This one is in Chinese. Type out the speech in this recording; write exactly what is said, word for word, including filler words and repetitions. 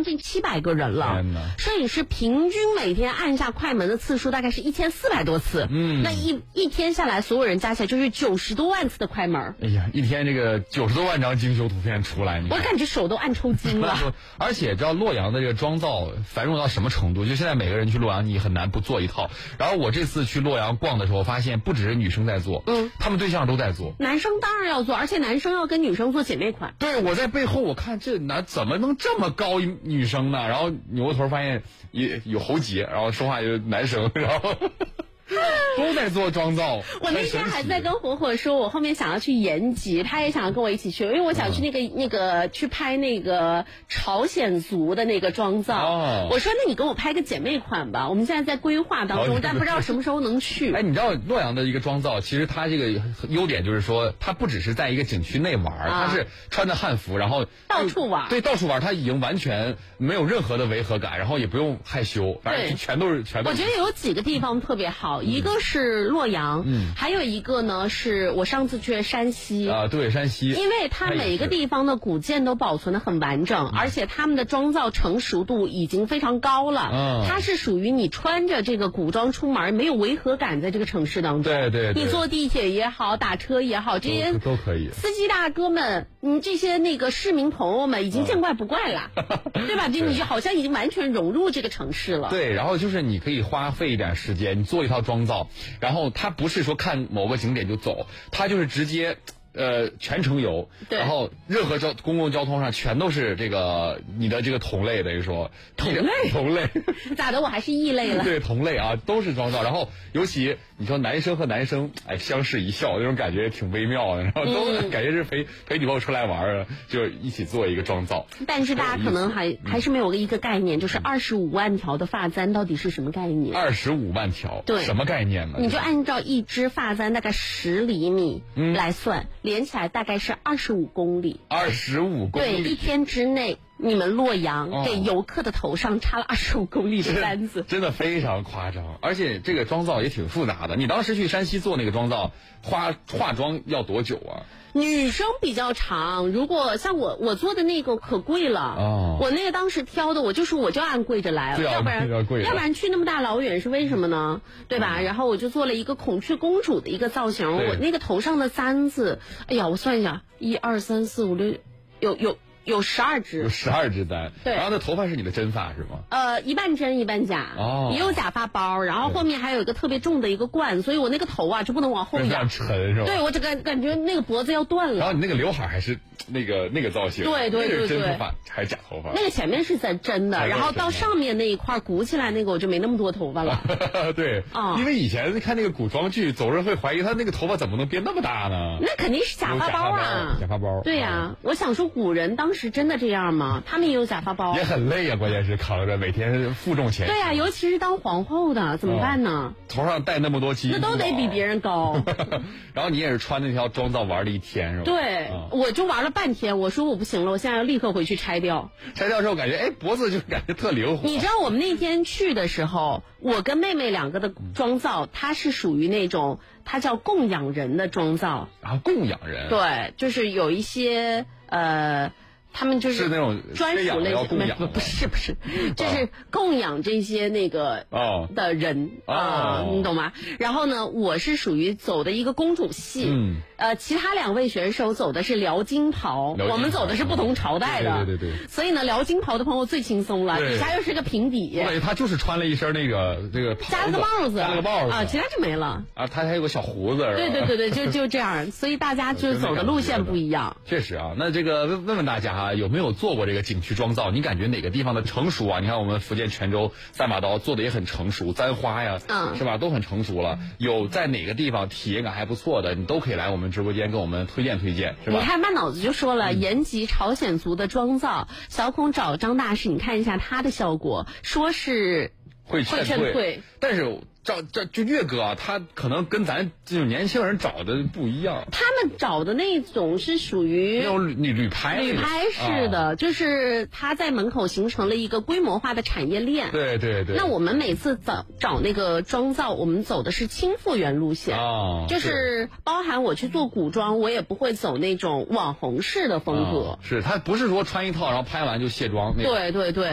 将近七百个人了。 天哪！ 摄影师平均每天按下快门的次数大概是一千四百多次。 嗯， 那一一天下来，所有人加起来就是九十多万次的快门。 哎呀，一天这个九十多万张精修图片出来， 我感觉手都按抽筋了。 而且知道洛阳的这个妆造繁荣到什么程度？就现在每个人去洛阳，你很难不做一套。然后我这次去洛阳逛的时候，发现不只是女生在做， 嗯， 他们对象都在做。 男生当然要做，而且男生要跟女生做姐妹款。 对，我在背后我看这男怎么能这么高一女生呢？然后扭过头发现有有喉结，然后说话有男生，然后。都在做妆造。 我那天还在跟火火说，我后面想要去延吉，他也想要跟我一起去，因为我想去那个、嗯、那个去拍那个朝鲜族的那个妆造。哦，我说那你跟我拍个姐妹款吧，我们现在在规划当中，但不知道什么时候能去。 哎，你知道洛阳的一个妆造，其实它这个优点就是说，它不只是在一个景区内玩，啊、它是穿着汉服，然后到处玩。 对，到处玩，它已经完全没有任何的违和感，然后也不用害羞，反正全都是全都是。 我觉得有几个地方特别好。一个是洛阳，嗯，还有一个呢是我上次去山西啊，对，山西， 因为它每个地方的古建都保存得很完整，而且他们的妆造成熟度已经非常高了。嗯，它是属于你穿着这个古装出门没有违和感，在这个城市当中， 对对对， 你坐地铁也好，打车也好，这些都可以。 司机大哥们，你这些那个市民朋友们已经见怪不怪了，嗯、对吧？这你就好像已经完全融入这个城市了。 对，然后就是你可以花费一点时间，你做一套妆造。然后他不是说看某个景点就走，他就是直接呃全程游，然后任何交公共交通上全都是这个你的这个同类，等于说同类同类咋的？我还是异类了。 对，同类啊，都是妆造。然后尤其你说男生和男生哎相视一笑，那种感觉挺微妙的，然后都、嗯、感觉是陪陪女朋友出来玩啊，就一起做一个妆造。 但是大家可能还、嗯、还是没有一个概念，就是二十五万条的发簪到底是什么概念？ 二十五万条， 对， 什么概念呢？ 你就按照一支发簪大概十厘米来算。嗯，连起来大概是二十五公里， 二十五公里， 对，一天之内，你们洛阳给游客的头上插了二十五公里的簪子， 真的非常夸张。而且这个妆造也挺复杂的。你当时去山西做那个妆造，化化妆要多久啊？ 女生比较长，如果像我我做的那个可贵了哦，我那个当时挑的，我就是我就按贵着来，要不然要不然去那么大老远是为什么呢？对吧？嗯、然后我就做了一个孔雀公主的一个造型，我那个头上的簪子，哎呀，我算一下，一二三四五六，有有。有十二支， 有十二支簪。对，然后那头发是你的真发是吗？ 呃，一半真一半假。哦，也有假发包，然后后面还有一个特别重的一个冠，所以我那个头啊就不能往后仰， 沉是吧？ 对，我就感感觉那个脖子要断了。 然后你那个刘海还是那个那个造型， 对对对对， 真头发还是假头发？ 那个前面是真真的，然后到上面那一块鼓起来那个我就没那么多头发了。 对，啊、哦，因为以前看那个古装剧，总是会怀疑他那个头发怎么能变那么大呢？ 那肯定是假发包啊， 假发包。 对呀、啊，我想说古人当时真的这样。他们也有假发包， 也很累啊，关键是扛着每天负重前行。 对呀、啊，尤其是当皇后的怎么办呢？ 哦、头上戴那么多金， 那都得比别人高。 然后你也是穿那条妆造玩了一天是吧？ 对、嗯，我就玩了半天。我说我不行了，我现在要立刻回去拆掉。 拆掉之后感觉哎脖子就感觉特灵活。 你知道我们那天去的时候，我跟妹妹两个的妆造，它是属于那种它叫供养人的妆造啊，供养人。 对，就是有一些呃。他们就是那种专属类型， 不不是不是，就是供养这些那个的人啊、 哦， 你懂吗？然后呢，我是属于走的一个公主系，嗯，呃，其他两位选手走的是辽金袍，我们走的是不同朝代的， 对对对对。 所以呢，辽金袍的朋友最轻松了，底下又是个平底， 对，他就是穿了一身那个这个加了个帽子， 加了个帽子啊，其他就没了啊，他还有个小胡子， 对对对对，就就这样，所以大家就走的路线不一样。 确实啊，那这个问问问大家啊。有没有做过这个景区妆造？你感觉哪个地方的成熟啊？你看我们福建泉州三把刀做的也很成熟，簪花呀，嗯，是吧？都很成熟了。有在哪个地方体验感还不错的，你都可以来我们直播间跟我们推荐推荐，是吧？ 你看满脑子就说了，嗯、延吉朝鲜族的妆造，小孔找张大师，你看一下他的效果，说是会劝退，但是。这这就岳哥啊，他可能跟咱这种年轻人找的不一样。 他们找的那种是属于那种旅旅拍旅拍式的、啊，就是他在门口形成了一个规模化的产业链。 对对对。 那我们每次找找那个妆造，我们走的是轻复原路线啊， 就是包含我去做古装，我也不会走那种网红式的风格。 啊、是他不是说穿一套然后拍完就卸妆那。 对对对，